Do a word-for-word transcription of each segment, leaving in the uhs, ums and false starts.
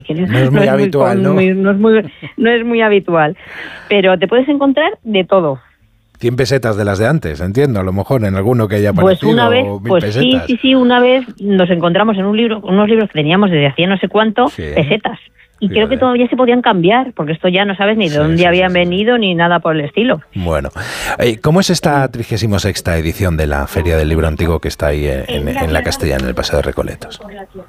No es muy no habitual, es muy, ¿no? ¿no? No es muy, no es muy habitual. Pero te puedes encontrar de todo. cien pesetas de las de antes, entiendo, a lo mejor en alguno que haya aparecido. Pues una vez, mil pues pesetas. sí, sí, sí, una vez nos encontramos en un libro, unos libros que teníamos desde hacía no sé cuánto, sí. pesetas. Y Fíjate. creo que todavía se podían cambiar, porque esto ya no sabes ni de sí, dónde sí, habían sí, venido sí. ni nada por el estilo. Bueno, ¿cómo es esta trigésima sexta edición de la Feria del Libro Antiguo que está ahí en, en la Castellana, en el Paseo de Recoletos?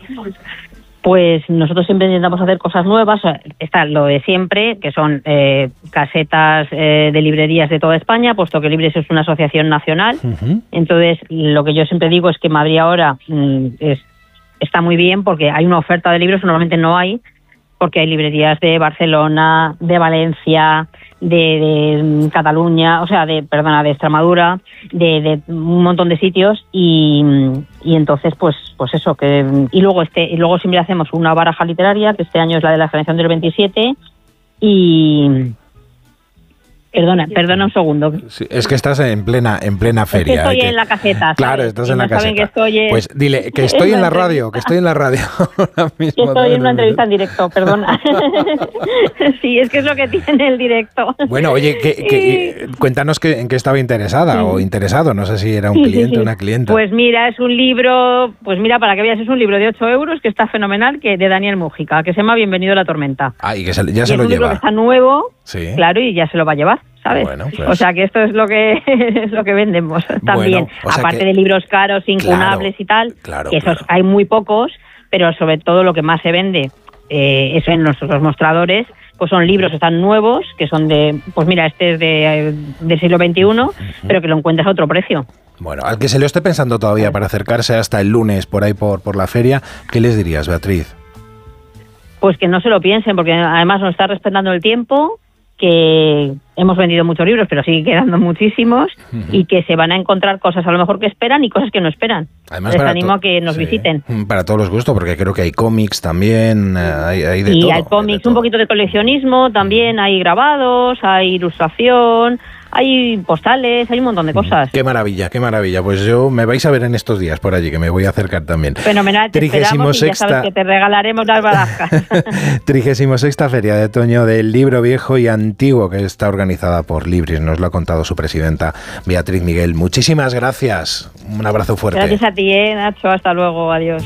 Pues nosotros siempre intentamos hacer cosas nuevas. Está lo de siempre, que son eh, casetas eh, de librerías de toda España, puesto que Libres es una asociación nacional. Uh-huh. Entonces, lo que yo siempre digo es que Madrid ahora mm, es, está muy bien porque hay una oferta de libros, normalmente no hay, porque hay librerías de Barcelona, de Valencia, de, de Cataluña, o sea, de perdona, de Extremadura, de, de un montón de sitios y, y entonces, pues, pues eso que y luego este y luego siempre hacemos una baraja literaria que este año es la de la generación del veintisiete y Perdona, perdona un segundo. Sí, es que estás en plena en plena feria. Es que estoy que... en la caseta. ¿Sabes? Claro, estás en no la caseta. Que estoy en... Pues dile que estoy en la radio, que estoy en la radio ahora mismo. Que estoy en una entrevista en directo, perdona. Sí, es que es lo que tiene el directo. Bueno, oye, que, que, cuéntanos que, en qué estaba interesada sí. o interesado. No sé si era un sí, cliente o sí, sí. una clienta. Pues mira, es un libro, pues mira, para que veas, es un libro de ocho euros que está fenomenal, que de Daniel Mújica, que se llama Bienvenido a la tormenta. Ah, y que se, ya y se lo lleva. Es un libro lleva. que está nuevo, sí. claro, y ya se lo va a llevar. ¿Sabes? Bueno, pues... O sea que esto es lo que es lo que vendemos también, bueno, o sea aparte que... de libros caros, incunables claro, y tal, claro, que esos claro. hay muy pocos, pero sobre todo lo que más se vende, eh, eso en nuestros mostradores, pues son libros que están nuevos, que son de, pues mira, este es de del siglo veintiuno, uh-huh. pero que lo encuentras a otro precio. Bueno, al que se lo esté pensando todavía para acercarse hasta el lunes por ahí por, por la feria, ¿qué les dirías, Beatriz? Pues que no se lo piensen, porque además nos está respetando el tiempo, que hemos vendido muchos libros, pero sigue quedando muchísimos, uh-huh. y que se van a encontrar cosas a lo mejor que esperan y cosas que no esperan. Además, les animo to- a que nos sí, visiten. Para todos los gustos, porque creo que hay cómics también, hay, hay de y todo. Y hay cómics, de un poquito de coleccionismo, también hay grabados, hay ilustración, hay postales, hay un montón de cosas. Qué maravilla, qué maravilla. Pues yo me vais a ver en estos días por allí, que me voy a acercar también. Fenomenal, te esperamos y ya sabes que te regalaremos las barajas. trigésima sexta Feria de Otoño del Libro Viejo y Antiguo, que está organizada por Libris, nos lo ha contado su presidenta Beatriz Miguel. Muchísimas gracias, un abrazo fuerte. Gracias a ti, eh, Nacho, hasta luego, adiós.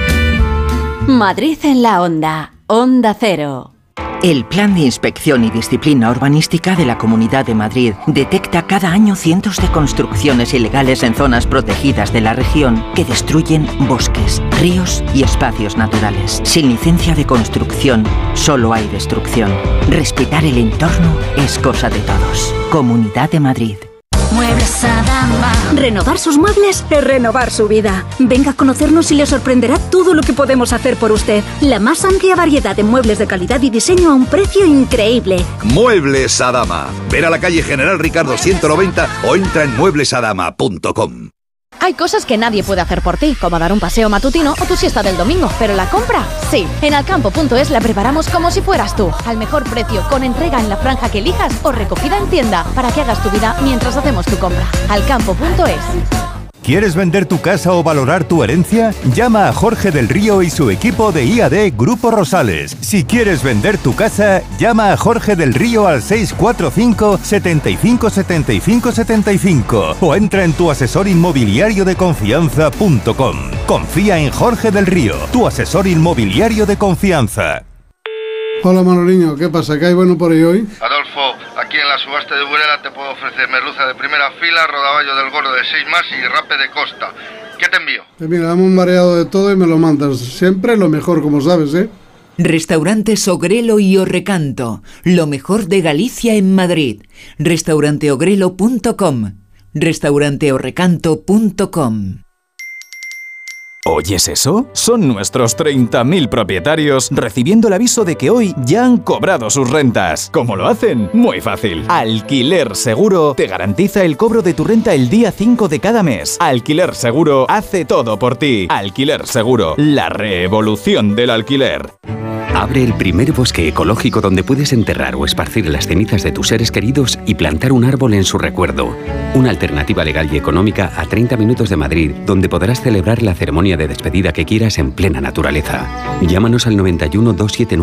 Madrid en la Onda, Onda Cero. El Plan de Inspección y Disciplina Urbanística de la Comunidad de Madrid detecta cada año cientos de construcciones ilegales en zonas protegidas de la región que destruyen bosques, ríos y espacios naturales. Sin licencia de construcción, solo hay destrucción. Respetar el entorno es cosa de todos. Comunidad de Madrid. Muebles Adama. Renovar sus muebles es renovar su vida. Venga a conocernos y le sorprenderá todo lo que podemos hacer por usted. La más amplia variedad de muebles de calidad y diseño a un precio increíble. Muebles Adama. Ver a la calle General Ricardo ciento noventa o entra en muebles adama punto com. Hay cosas que nadie puede hacer por ti, como dar un paseo matutino o tu siesta del domingo, pero la compra, sí. En alcampo punto es la preparamos como si fueras tú, al mejor precio, con entrega en la franja que elijas o recogida en tienda, para que hagas tu vida mientras hacemos tu compra. alcampo punto es. ¿Quieres vender tu casa o valorar tu herencia? Llama a Jorge del Río y su equipo de I A D Grupo Rosales. Si quieres vender tu casa, llama a Jorge del Río al seis cuatro cinco, setenta y cinco, setenta y cinco, setenta y cinco o entra en tu asesor inmobiliario de confianza punto com. Confía en Jorge del Río, tu asesor inmobiliario de confianza. Hola Manoliño, ¿qué pasa? ¿Qué hay bueno por ahí hoy? Adolfo, aquí en la subasta de Burela te puedo ofrecer merluza de primera fila, rodaballo del gordo de seis más y rape de costa. ¿Qué te envío? Pues mira, dame un mareado de todo y me lo mandas. Siempre lo mejor, como sabes, ¿eh? Restaurantes Ogrelo y Orrecanto, lo mejor de Galicia en Madrid. restaurante ogrelo punto com, restaurante orrecanto punto com. ¿Oyes eso? Son nuestros treinta mil propietarios recibiendo el aviso de que hoy ya han cobrado sus rentas. ¿Cómo lo hacen? Muy fácil. Alquiler Seguro te garantiza el cobro de tu renta el día cinco de cada mes. Alquiler Seguro hace todo por ti. Alquiler Seguro, la revolución del alquiler. Abre el primer bosque ecológico donde puedes enterrar o esparcir las cenizas de tus seres queridos y plantar un árbol en su recuerdo. Una alternativa legal y económica a treinta minutos de Madrid, donde podrás celebrar la ceremonia de despedida que quieras en plena naturaleza. Llámanos al noventa y uno, doscientos setenta y nueve.